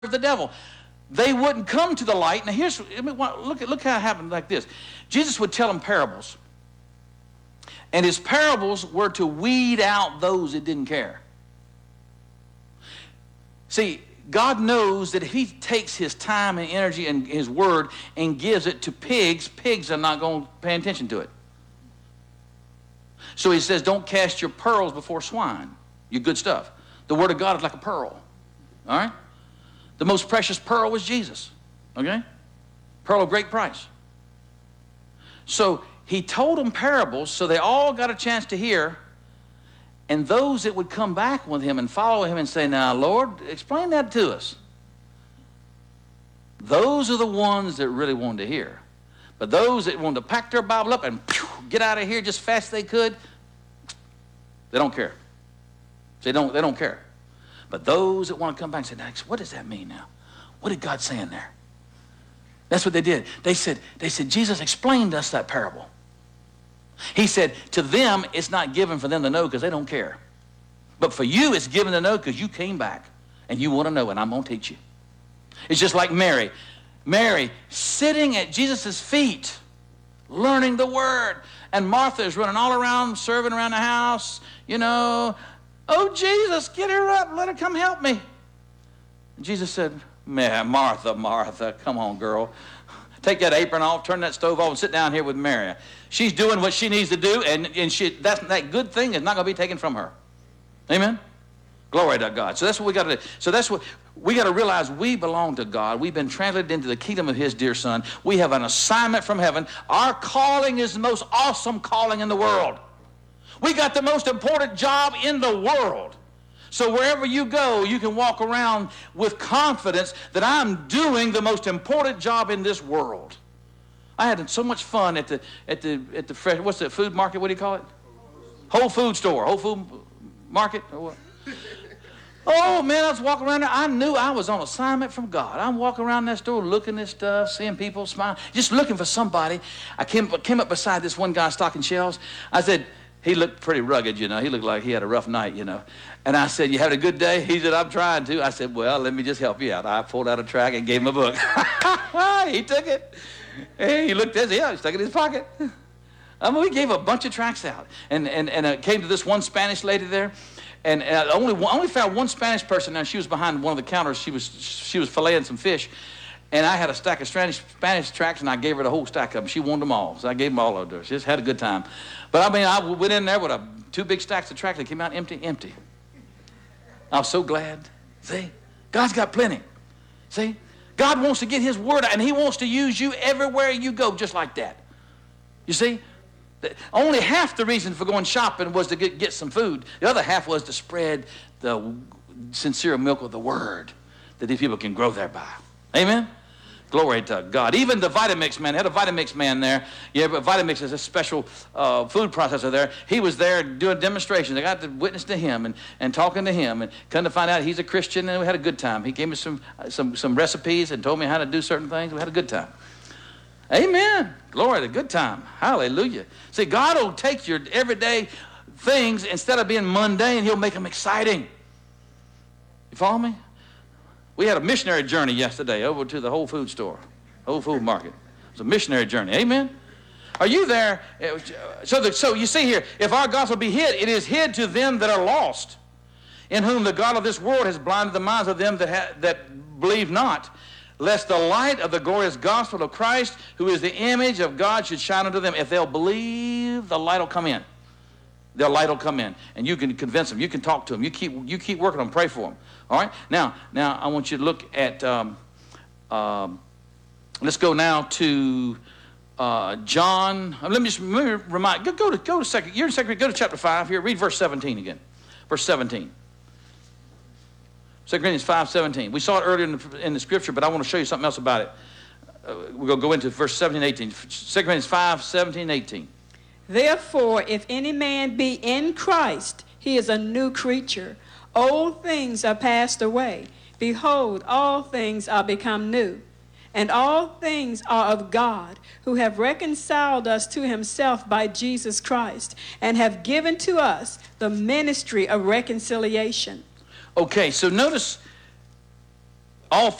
the devil. They wouldn't come to the light. Now look how it happened like this. Jesus would tell them parables. And his parables were to weed out those that didn't care. See, God knows that if he takes his time and energy and his word and gives it to pigs, pigs are not going to pay attention to it. So he says, don't cast your pearls before swine, your good stuff. The word of God is like a pearl. All right? The most precious pearl was Jesus. Okay? Pearl of great price. So he told them parables so they all got a chance to hear. And those that would come back with him and follow him and say, now, Lord, explain that to us. Those are the ones that really wanted to hear. But those that wanted to pack their Bible up and get out of here just fast as they could, they don't care. They don't care. But those that want to come back and say, now, what does that mean now? What did God say in there? That's what they did. They said, Jesus explained to us that parable. He said, to them, it's not given for them to know because they don't care. But for you, it's given to know because you came back and you want to know, and I'm going to teach you. It's just like Mary. Mary sitting at Jesus' feet, learning the word. And Martha is running all around, serving around the house, Oh, Jesus, get her up. Let her come help me. And Jesus said, Martha, Martha, come on, girl. Take that apron off, turn that stove off, and sit down here with Mary. She's doing what she needs to do, and that good thing is not going to be taken from her. Amen? Glory to God. So that's what we got to do. So that's what we got to realize. We belong to God. We've been translated into the kingdom of his dear Son. We have an assignment from heaven. Our calling is the most awesome calling in the world. We got the most important job in the world. So wherever you go, you can walk around with confidence that I'm doing the most important job in this world. I had so much fun at the fresh, what's the food market? What do you call it? Whole Food store. Whole Food Market or what? Oh man, I was walking around there. I knew I was on assignment from God. I'm walking around that store looking at stuff, seeing people smile, just looking for somebody. I came up beside this one guy stocking shelves. I said, he looked pretty rugged, He looked like he had a rough night, And I said, you had a good day? He said, I'm trying to. I said, well, let me just help you out. I pulled out a tract and gave him a book. He took it. Hey, he looked at it. Yeah, he stuck it in his pocket. We gave a bunch of tracts out. And it came to this one Spanish lady there. And I only found one Spanish person there. She was behind one of the counters. She was filleting some fish. And I had a stack of Spanish tracts, and I gave her the whole stack of them. She wanted them all, so I gave them all of her. She just had a good time. But I went in there with two big stacks of tracts that came out empty. I was so glad. See, God's got plenty. See, God wants to get his word out, and he wants to use you everywhere you go, just like that. You see, only half the reason for going shopping was to get some food. The other half was to spread the sincere milk of the word that these people can grow thereby. Amen? Glory to God. Even the Vitamix man, had a Vitamix man there. Yeah, but Vitamix is a special food processor there. He was there doing demonstrations. I got to witness to him and talking to him. And come to find out he's a Christian, and we had a good time. He gave me some recipes and told me how to do certain things. We had a good time. Amen. Glory to good time. Hallelujah. See, God will take your everyday things, instead of being mundane, he'll make them exciting. You follow me? We had a missionary journey yesterday over to the Whole Food store, Whole Food Market. It was a missionary journey. Amen? Are you there? So you see here, if our gospel be hid, it is hid to them that are lost, in whom the God of this world has blinded the minds of them that believe not, lest the light of the glorious gospel of Christ, who is the image of God, should shine unto them. If they'll believe, the light will come in. The light will come in, and you can convince them. You can talk to them. You keep working on them. Pray for them. All right. Now I want you to look at. Let's go now to John. Let me remind. Go to second. You're in second. Go to chapter 5 here. Read verse 17 again. Verse 17. 2 Corinthians 5:17. We saw it earlier in the scripture, but I want to show you something else about it. We're going to go into verse 17 and 18. 2 Corinthians 5:17 and 18. Therefore, if any man be in Christ, he is a new creature. Old things are passed away. Behold, all things are become new. And all things are of God, who have reconciled us to himself by Jesus Christ, and have given to us the ministry of reconciliation. Okay, so notice All